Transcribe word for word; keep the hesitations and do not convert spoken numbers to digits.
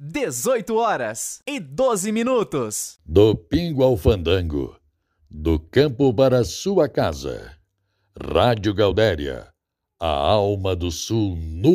dezoito horas e doze minutos. Do Pingo ao Fandango, do campo para sua casa. Rádio Gaudéria, a alma do Sul no